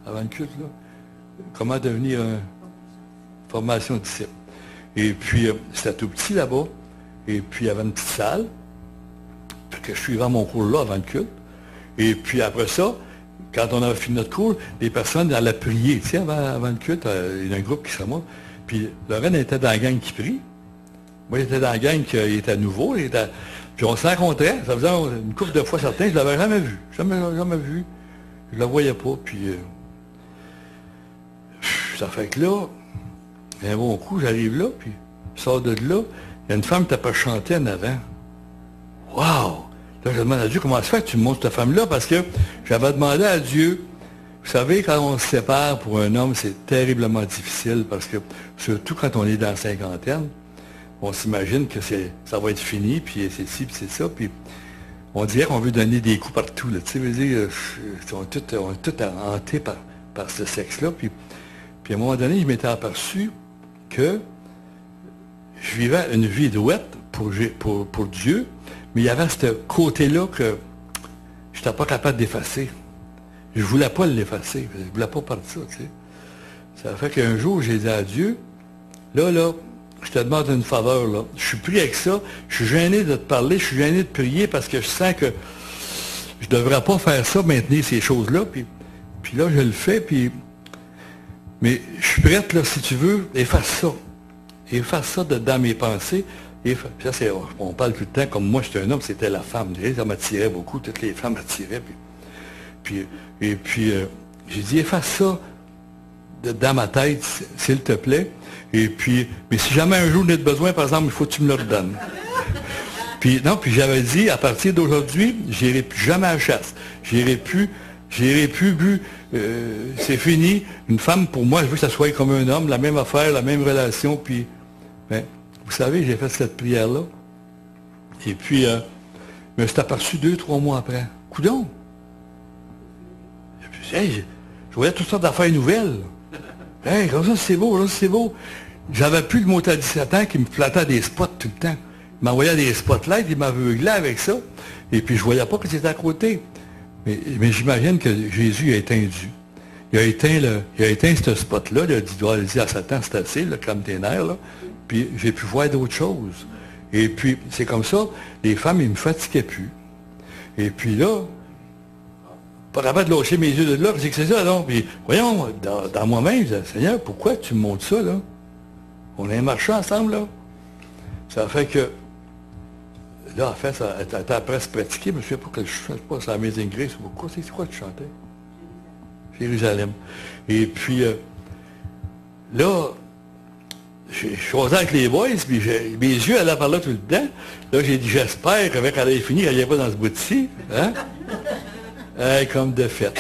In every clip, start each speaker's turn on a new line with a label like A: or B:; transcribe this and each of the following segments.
A: avant le culte, là. Comment devenir une formation de disciple. Et puis, c'était tout petit là-bas. Et puis, il y avait une petite salle. Puis que je suivais mon cours là avant le culte. Et puis, après ça, quand on avait fini notre cours, les personnes allaient prier. Tu sais, avant le culte, il y a un groupe qui serait moi. Puis, Lorraine était dans la gang qui prie. Moi, j'étais dans la gang qui était nouveau. Puis, on se rencontrait. Ça faisait une couple de fois certains. Je ne l'avais jamais vu. Jamais vu. Je ne la voyais pas. Puis, ça fait que là, un bon coup, j'arrive là, puis je sors de là, il y a une femme qui t'a pas chanté en avant. Wow! Là, je demande à Dieu, comment ça fait que tu me montres cette femme-là? Parce que j'avais demandé à Dieu, vous savez, quand on se sépare pour un homme, c'est terriblement difficile, parce que, surtout quand on est dans la cinquantaine, on s'imagine que ça va être fini, puis c'est ci, puis c'est ça, puis on dirait qu'on veut donner des coups partout, là, tu sais, veut dire, on est tous hantés par ce sexe-là, puis à un moment donné, je m'étais aperçu que je vivais une vie douette pour Dieu, mais il y avait ce côté-là que je n'étais pas capable d'effacer. Je ne voulais pas l'effacer, je ne voulais pas partir, tu sais. Ça fait qu'un jour, j'ai dit à Dieu, là, je te demande une faveur, là. Je suis pris avec ça, je suis gêné de te parler, je suis gêné de prier parce que je sens que je ne devrais pas faire ça, maintenir ces choses-là, puis là, je le fais, mais je suis prête, là, si tu veux, efface ça. Efface ça dans mes pensées. Puis ça, on parle tout le temps, comme moi, j'étais un homme, c'était la femme. Ça m'attirait beaucoup, toutes les femmes m'attiraient. Puis j'ai dit, efface ça dans ma tête, s'il te plaît. Mais si jamais un jour on a besoin, par exemple, il faut que tu me le redonnes. Puis j'avais dit, à partir d'aujourd'hui, j'irai plus jamais à la chasse. J'irai plus bu, c'est fini. Une femme, pour moi, je veux que ça soit comme un homme, la même affaire, la même relation. Puis, vous savez, j'ai fait cette prière-là. Et puis, je me suis aperçu 2-3 mois après. Coudonc! Et puis, je voyais toutes sortes d'affaires nouvelles. Comme ça, c'est beau, là, c'est beau. J'avais plus le mot à 17 ans qui me flattait des spots tout le temps. Il m'envoyait des spotlights, il m'aveuglait avec ça. Et puis, je voyais pas que c'était à côté. Mais j'imagine que Jésus a éteint Dieu. Il a éteint ce spot-là. Il a dit à Satan, c'est assez, là, comme tes nerfs, là. Puis j'ai pu voir d'autres choses. Et puis, c'est comme ça, les femmes, ils ne me fatiguaient plus. Et puis là, pas capable de lâcher mes yeux de là, c'est que c'est ça, non? Puis, voyons, dans moi-même, je disais, Seigneur, pourquoi tu me montres ça, là? On a marché ensemble, là. Ça fait que, là, en fait, ça était après se pratiquer, mais je ne sais pas que je ne sais pas, c'est Amazing Grace ou quoi, c'est quoi que tu chantais? Jérusalem. Et puis, là, je choisais avec les boys, puis mes yeux allaient par là tout le temps. Là, j'ai dit, j'espère qu'avec elle allait finir, elle n'y a pas dans ce bout-ci. Hein? Comme de fête.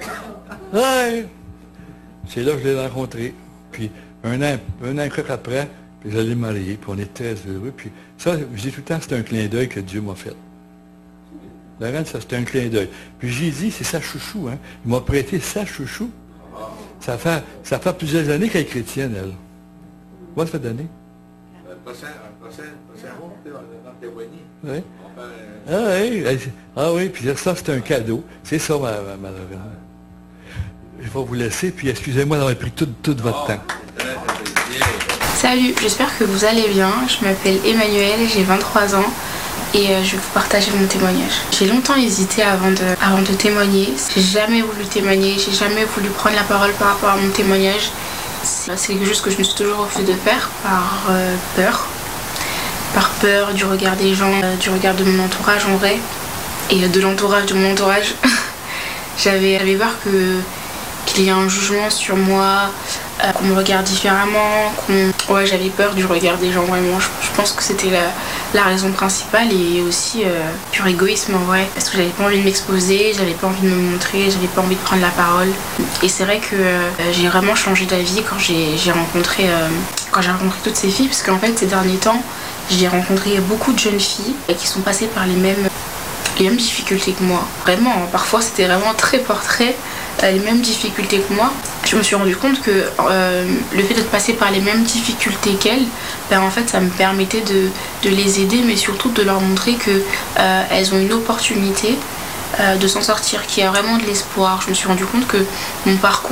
A: C'est là que je l'ai rencontré. Puis, un an et quelques après, puis je l'ai marié, puis on est très heureux. Puis ça, je dis tout le temps, c'est un clin d'œil que Dieu m'a fait. Lorraine, ça, c'est un clin d'œil. Puis j'ai dit, c'est sa chouchou, hein. Il m'a prêté sa chouchou. Ça fait plusieurs années qu'elle est chrétienne, elle. Moi, ça fait d'années. Oui. Oui, puis ça, c'est un cadeau. C'est ça, ma Lorraine. Je vais vous laisser, puis excusez-moi d'avoir pris tout votre temps.
B: Salut, j'espère que vous allez bien. Je m'appelle Emmanuel, j'ai 23 ans et je vais vous partager mon témoignage. J'ai longtemps hésité avant de témoigner. J'ai jamais voulu témoigner, j'ai jamais voulu prendre la parole par rapport à mon témoignage. C'est quelque chose que je me suis toujours refusé de faire par peur. Par peur du regard des gens, du regard de mon entourage en vrai, et de l'entourage de mon entourage. J'avais peur qu'il y ait un jugement sur moi, qu'on me regarde différemment, j'avais peur du regard des gens vraiment. Je pense que c'était la raison principale, et aussi pur égoïsme en vrai, parce que j'avais pas envie de m'exposer, j'avais pas envie de me montrer, j'avais pas envie de prendre la parole. Et c'est vrai que j'ai vraiment changé d'avis quand j'ai rencontré toutes ces filles, parce qu'en fait ces derniers temps j'ai rencontré beaucoup de jeunes filles qui sont passées par les mêmes difficultés que moi. Vraiment, parfois c'était vraiment très portrait, les mêmes difficultés que moi. Je me suis rendu compte que le fait de passer par les mêmes difficultés qu'elles, en fait ça me permettait de les aider, mais surtout de leur montrer qu'elles ont une opportunité de s'en sortir, qu'il y a vraiment de l'espoir. Je me suis rendu compte que mon parcours